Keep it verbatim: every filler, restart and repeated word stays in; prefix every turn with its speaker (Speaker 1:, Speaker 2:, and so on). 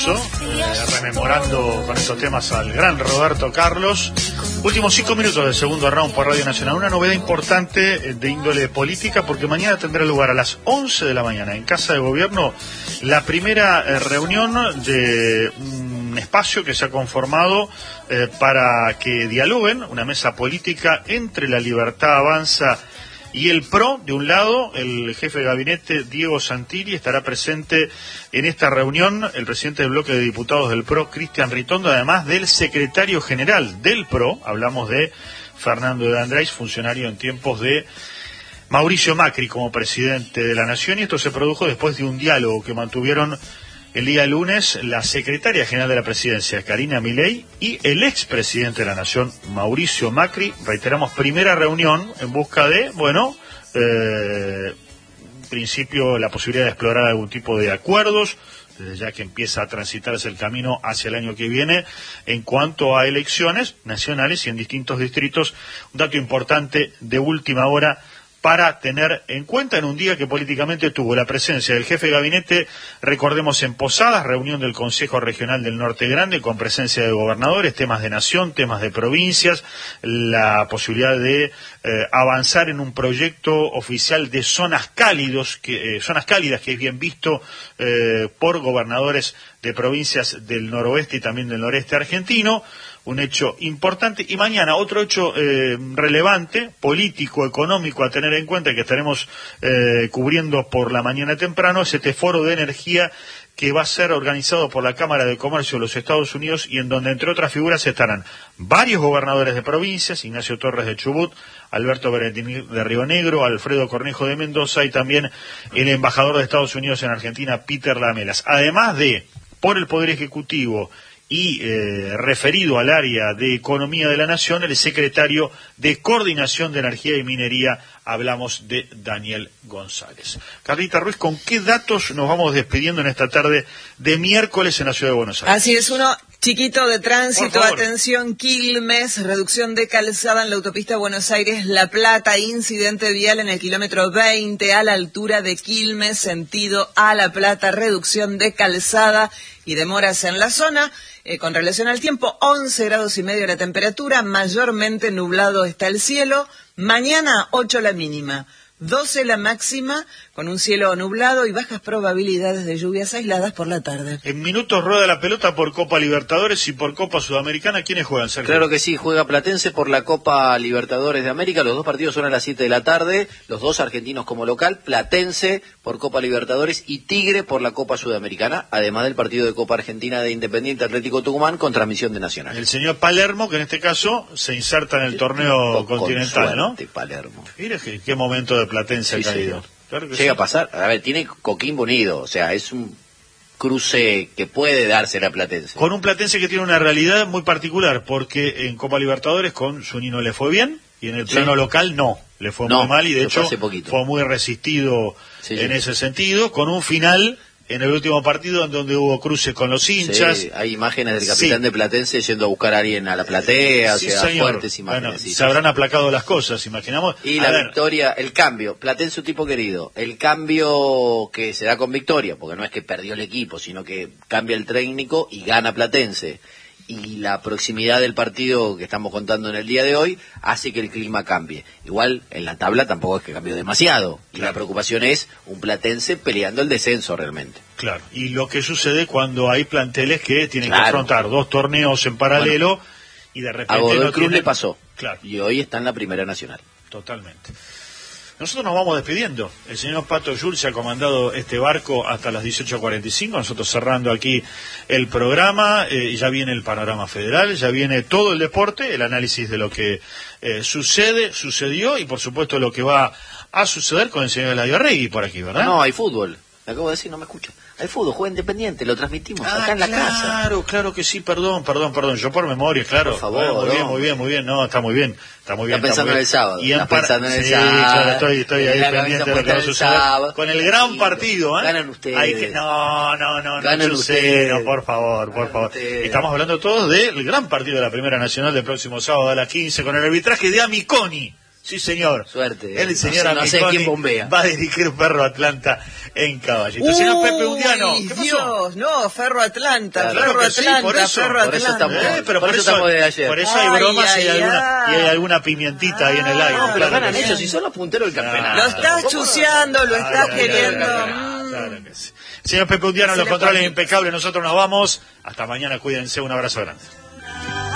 Speaker 1: Eh, rememorando con estos temas al gran Roberto Carlos. Últimos cinco minutos del segundo round por Radio Nacional. Una novedad importante de índole política, porque mañana tendrá lugar a las once de la mañana en Casa de Gobierno la primera eh, reunión de un espacio que se ha conformado eh, para que dialoguen, una mesa política entre La Libertad Avanza y el P R O. De un lado, el jefe de gabinete, Diego Santilli, estará presente en esta reunión, el presidente del bloque de diputados del P R O, Cristian Ritondo, además del secretario general del P R O, hablamos de Fernando de Andrés, funcionario en tiempos de Mauricio Macri como presidente de la Nación, y esto se produjo después de un diálogo que mantuvieron el día lunes la secretaria general de la presidencia, Karina Milei, y el expresidente de la Nación, Mauricio Macri. Reiteramos, primera reunión en busca de, bueno, eh, en principio la posibilidad de explorar algún tipo de acuerdos, desde ya que empieza a transitarse el camino hacia el año que viene en cuanto a elecciones nacionales y en distintos distritos. Un dato importante de última hora para tener en cuenta en un día que políticamente tuvo la presencia del jefe de gabinete, recordemos, en Posadas, reunión del Consejo Regional del Norte Grande con presencia de gobernadores, temas de nación, temas de provincias, la posibilidad de eh, avanzar en un proyecto oficial de zonas cálidos, que, eh, zonas cálidas que es bien visto eh, por gobernadores de provincias del noroeste y también del noreste argentino. Un hecho importante. Y mañana otro hecho eh, relevante, político, económico, a tener en cuenta, que estaremos eh, cubriendo por la mañana temprano, es este foro de energía que va a ser organizado por la Cámara de Comercio de los Estados Unidos, y en donde, entre otras figuras, estarán varios gobernadores de provincias: Ignacio Torres de Chubut, Alberto Berentini de Río Negro, Alfredo Cornejo de Mendoza, y también el embajador de Estados Unidos en Argentina, Peter Lamelas. Además de, por el Poder Ejecutivo y eh, referido al área de Economía de la Nación, el secretario de Coordinación de Energía y Minería, hablamos de Daniel González. Carlita Ruiz, ¿con qué datos nos vamos despidiendo en esta tarde de miércoles en la Ciudad de Buenos Aires?
Speaker 2: Así es, uno chiquito de tránsito, atención, Quilmes, reducción de calzada en la autopista Buenos Aires-La Plata, incidente vial en el kilómetro veinte a la altura de Quilmes, sentido a La Plata, reducción de calzada y demoras en la zona. Eh, con relación al tiempo, once grados y medio la temperatura, mayormente nublado está el cielo. Mañana ocho la mínima, doce la máxima, con un cielo nublado y bajas probabilidades de lluvias aisladas por la tarde.
Speaker 1: En minutos rueda la pelota por Copa Libertadores y por Copa Sudamericana. ¿Quiénes juegan, Sergio?
Speaker 3: Claro que sí, juega Platense por la Copa Libertadores de América. Los dos partidos son a las siete de la tarde, los dos argentinos como local. Platense por Copa Libertadores y Tigre por la Copa Sudamericana, además del partido de Copa Argentina de Independiente Atlético Tucumán con transmisión de Nacional.
Speaker 1: El señor Palermo, que en este caso se inserta en el torneo continental, ¿no?
Speaker 3: Palermo.
Speaker 1: Mira qué, qué momento de Platense
Speaker 3: Sí,
Speaker 1: ha caído.
Speaker 3: señor.
Speaker 1: Claro que
Speaker 3: Llega
Speaker 1: sí.
Speaker 3: a pasar, a ver, tiene Coquimbo unido, o sea, es un cruce que puede darse la Platense.
Speaker 1: Con un Platense que tiene una realidad muy particular, porque en Copa Libertadores con Zunino le fue bien, y en el plano sí. local no, le fue
Speaker 3: no,
Speaker 1: muy mal, y de hecho
Speaker 3: fue,
Speaker 1: fue muy resistido
Speaker 3: sí,
Speaker 1: en
Speaker 3: sí.
Speaker 1: ese sentido, con un final en el último partido en donde hubo cruces con los hinchas.
Speaker 3: Sí, hay imágenes del capitán
Speaker 1: sí.
Speaker 3: de Platense yendo a buscar a alguien a la platea,
Speaker 1: sí,
Speaker 3: o sea,
Speaker 1: señor.
Speaker 3: fuertes imágenes.
Speaker 1: Bueno,
Speaker 3: sí,
Speaker 1: se
Speaker 3: sí,
Speaker 1: habrán
Speaker 3: sí.
Speaker 1: aplacado las cosas, imaginamos.
Speaker 3: Y
Speaker 1: a
Speaker 3: la
Speaker 1: ver.
Speaker 3: victoria, el cambio, Platense un tipo querido, el cambio que se da con victoria, porque no es que perdió el equipo, sino que cambia el técnico y gana Platense. Y la proximidad del partido que estamos contando en el día de hoy hace que el clima cambie. Igual en la tabla tampoco es que cambió demasiado. Y
Speaker 1: claro.
Speaker 3: la preocupación es un Platense peleando el descenso realmente.
Speaker 1: Claro, y lo que sucede cuando hay planteles que tienen
Speaker 3: claro.
Speaker 1: que afrontar dos torneos en paralelo, bueno, y de repente
Speaker 3: a Godoy
Speaker 1: no
Speaker 3: Cruz
Speaker 1: tienen...
Speaker 3: le pasó.
Speaker 1: Claro.
Speaker 3: Y hoy está en la Primera Nacional.
Speaker 1: Totalmente. Nosotros nos vamos despidiendo. El señor Pato Schulz ha comandado este barco hasta las dieciocho cuarenta y cinco. Nosotros cerrando aquí el programa. Eh, ya viene el panorama federal, ya viene todo el deporte, el análisis de lo que eh, sucede, sucedió y por supuesto lo que va a suceder con el señor Eladio Arregui por aquí, ¿verdad?
Speaker 3: No, no, hay fútbol. Me acabo de decir, no me escucho. Hay fútbol, juega Independiente, lo transmitimos
Speaker 1: ah,
Speaker 3: acá en la
Speaker 1: claro,
Speaker 3: casa.
Speaker 1: Claro, claro que sí, perdón, perdón, perdón. Yo por memoria, claro.
Speaker 3: Por favor,
Speaker 1: bueno, muy
Speaker 3: no.
Speaker 1: bien, muy bien, muy bien. No, está muy bien, está muy bien.
Speaker 3: Está pensando
Speaker 1: muy bien.
Speaker 3: en el sábado.
Speaker 1: Y en
Speaker 3: está
Speaker 1: par...
Speaker 3: pensando en el
Speaker 1: sí,
Speaker 3: sábado.
Speaker 1: claro, estoy, estoy ahí
Speaker 3: la
Speaker 1: pendiente de lo que va a suceder.
Speaker 3: Sábado.
Speaker 1: Con el gran partido, ¿eh?
Speaker 3: Ganan ustedes.
Speaker 1: Hay que... No, no, no,
Speaker 3: Ganan
Speaker 1: no,
Speaker 3: ustedes.
Speaker 1: no, por favor, por
Speaker 3: Ganan
Speaker 1: favor.
Speaker 3: ustedes.
Speaker 1: Estamos hablando todos del gran partido de la Primera Nacional del próximo sábado a las quince con el arbitraje de Amiconi. Sí, señor.
Speaker 3: Suerte.
Speaker 1: El señor
Speaker 3: no sé, no sé quién bombea.
Speaker 1: va a dirigir Ferro Atlanta en Caballito. Uy, señor Pepe Undiano, ¿qué pasó?
Speaker 2: Dios, no, Ferro Atlanta,
Speaker 1: claro,
Speaker 2: Ferro Atlanta,
Speaker 1: sí, por eso,
Speaker 2: Ferro
Speaker 3: por eso
Speaker 2: Atlanta.
Speaker 3: estamos,
Speaker 1: eh, pero
Speaker 3: por,
Speaker 1: por
Speaker 3: eso
Speaker 1: eso
Speaker 3: estamos de ayer.
Speaker 1: Por eso hay
Speaker 2: ay,
Speaker 1: bromas
Speaker 2: ay,
Speaker 1: y, hay alguna,
Speaker 2: ay.
Speaker 1: y hay alguna pimientita ahí en el aire.
Speaker 3: No, pero
Speaker 1: claro
Speaker 3: ganan
Speaker 1: que
Speaker 3: ellos
Speaker 1: sí.
Speaker 3: y son los punteros del campeonato.
Speaker 2: Lo estás chuseando, lo estás
Speaker 1: Ay,
Speaker 2: queriendo.
Speaker 1: ay, ay, ay, claro que sí. Señor Pepe Undiano, los controles impecables. Nosotros nos vamos. Hasta mañana, cuídense. Un abrazo grande.